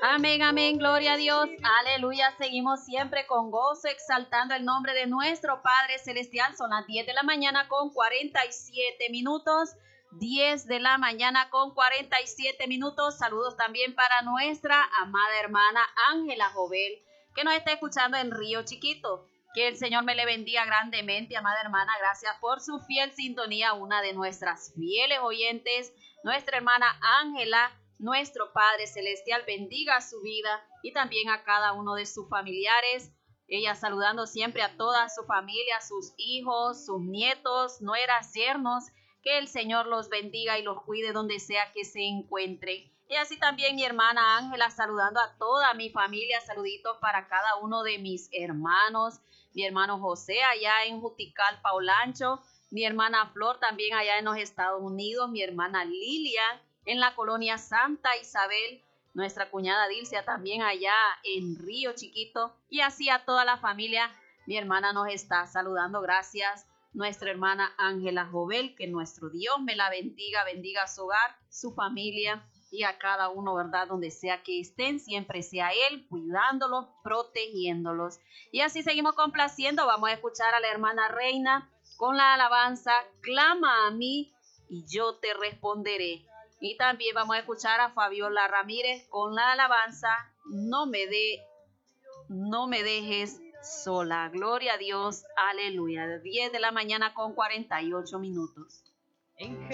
Amén, amén, gloria a Dios, aleluya. Seguimos siempre con gozo, exaltando el nombre de nuestro Padre Celestial. Son las 10 de la mañana con 47 minutos. 10 de la mañana con 47 minutos. Saludos también para nuestra amada hermana Ángela Jovel, que nos está escuchando en Río Chiquito. Que el Señor me le bendiga grandemente, amada hermana. Gracias por su fiel sintonía, una de nuestras fieles oyentes, nuestra hermana Ángela. Nuestro Padre Celestial bendiga su vida y también a cada uno de sus familiares. Ella saludando siempre a toda su familia, sus hijos, sus nietos, nueras, yernos. Que el Señor los bendiga y los cuide donde sea que se encuentren. Y así también mi hermana Ángela saludando a toda mi familia. Saluditos para cada uno de mis hermanos. Mi hermano José allá en Juticalpa, Olancho. Mi hermana Flor también allá en los Estados Unidos. Mi hermana Lilia en la colonia Santa Isabel, nuestra cuñada Dilcia también allá en Río Chiquito, y así a toda la familia. Mi hermana nos está saludando, gracias. Nuestra hermana Ángela Jovel, que nuestro Dios me la bendiga, bendiga su hogar, su familia y a cada uno, ¿verdad? Donde sea que estén, siempre sea Él cuidándolos, protegiéndolos. Y así seguimos complaciendo. Vamos a escuchar a la hermana Reina con la alabanza Clama a mí y yo te responderé. Y también vamos a escuchar a Fabiola Ramírez con la alabanza No me dejes sola. Gloria a Dios, aleluya. 10 de la mañana con 48 minutos.